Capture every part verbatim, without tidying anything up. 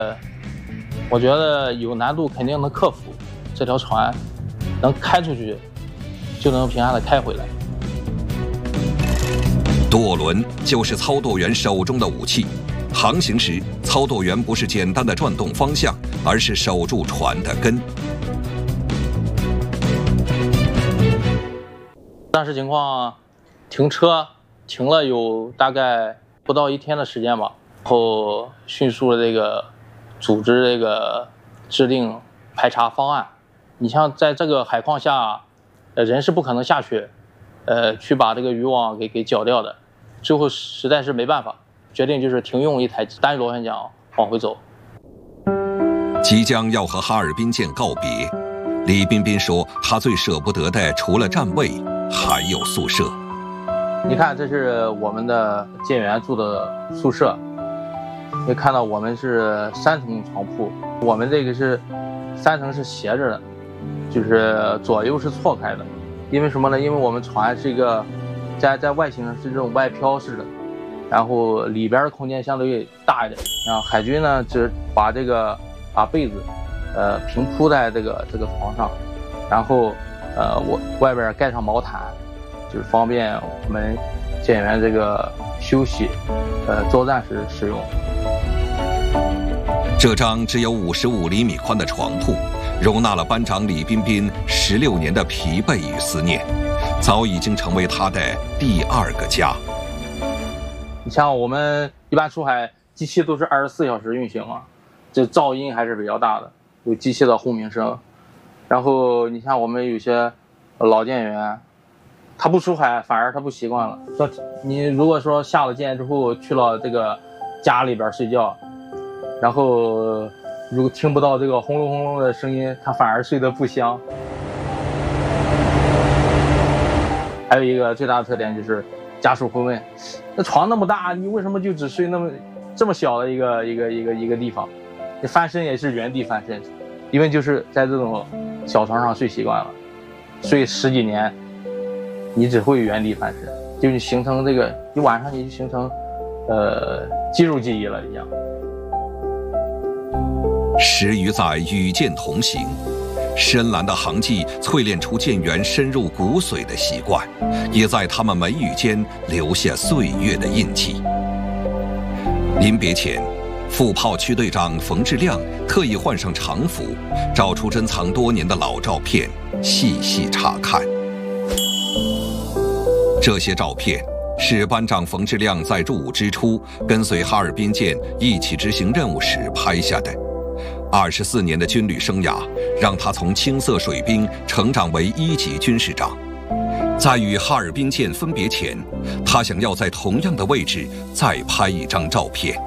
我觉得有难度肯定能克服，这条船能开出去，就能平安的开回来。 舵轮就是操舵员手中的武器，航行时，操舵员不是简单的转动方向，而是守住船的根。 当时情况，停车停了有大概不到一天的时间吧，然后迅速的这个组织这个制定排查方案。你像在这个海况下，呃，人是不可能下去，呃，去把这个渔网给给绞掉的。最后实在是没办法，决定就是停用一台单螺旋桨往回走。 即将要和哈尔滨舰告别，李彬彬说，他最舍不得的除了站位，还有宿舍。 你看，这是我们的舰员住的宿舍，可以看到我们是三层床铺，我们这个是三层是斜着的，就是左右是错开的。因为什么呢？因为我们船是一个在在外形上是这种外漂式的，然后里边的空间相对大一点。然后海军呢，只把这个把被子，呃，平铺在这个这个床上，然后呃，我外边盖上毛毯，就是方便我们舰员这个休息，呃，作战时使用。 这张只有五十五厘米宽的床铺，容纳了班长李彬彬十六年的疲惫与思念，早已经成为他的第二个家。 你像我们一般出海，机器都是二十四小时运行嘛，这噪音还是比较大的，有机器的轰鸣声。然后你像我们有些老舰员，他不出海，反而他不习惯了。说你如果说下了舰之后去了这个家里边睡觉，然后如果听不到这个轰隆轰隆的声音，他反而睡得不香。还有一个最大的特点就是家属会问，那床那么大，你为什么就只睡那么这么小的一个一个一个一个地方？你翻身也是原地翻身，因为就是在这种小床上睡习惯了，睡十几年，你只会原地翻身，就是形成这个，一晚上你就形成呃肌肉记忆了一样。 十余载与舰同行，深蓝的航迹淬炼出舰员深入骨髓的习惯，也在他们眉宇间留下岁月的印记。临别前，副炮区队长冯志亮特意换上常服，找出珍藏多年的老照片，细细查看。这些照片是班长冯志亮在入伍之初跟随哈尔滨舰一起执行任务时拍下的。二十四年的军旅生涯，让他从青涩水兵成长为一级军事长。在与哈尔滨舰分别前，他想要在同样的位置再拍一张照片。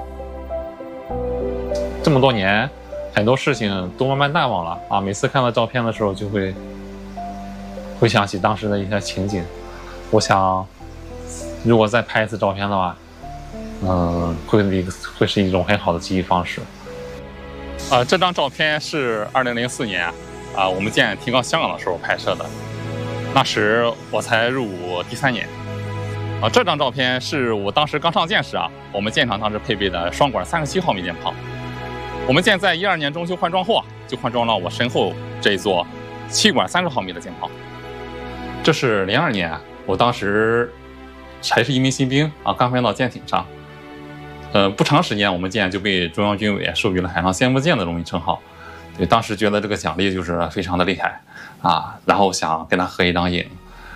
这么多年，很多事情都慢慢淡忘了啊！每次看到照片的时候，就会回想起当时的一些情景。我想，如果再拍一次照片的话，嗯，会一个会是一种很好的记忆方式。 呃，这张照片是二零零四年，啊、呃，我们舰提高香港的时候拍摄的。那时我才入伍第三年。啊、呃，这张照片是我当时刚上舰时啊，我们舰上当时配备的双管三十七毫米舰炮。我们舰在一二年中秋换装后啊，就换装了我身后这一座七管三十毫米的舰炮。这是零二年，我当时还是一名新兵啊，刚分到舰艇上。呃，不长时间，我们舰就被中央军委授予了海上先锋舰的荣誉称号。对，当时觉得这个奖励就是非常的厉害啊，然后想跟他合一张影。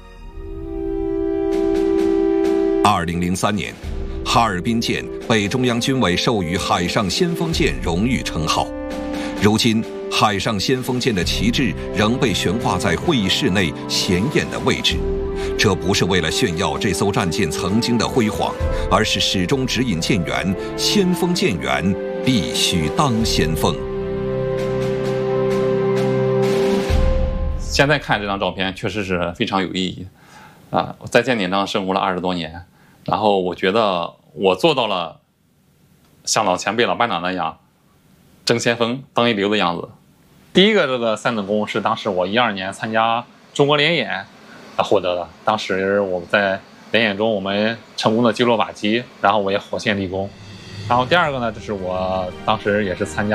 二零零三年，哈尔滨舰被中央军委授予海上先锋舰荣誉称号。如今，海上先锋舰的旗帜仍被悬挂在会议室内显眼的位置。这不是为了炫耀这艘战舰曾经的辉煌，而是始终指引舰员：先锋舰员必须当先锋。 现在看这张照片，确实是非常有意义啊！我在舰艇上生活了二十多年，然后我觉得我做到了像老前辈、老班长那样争先锋、当一流的样子。第一个这个三等功是当时我一二年参加中国联演获得的，当时我们在联演中，我们成功的击落靶机，然后我也火线立功。然后第二个呢，就是我当时也是参加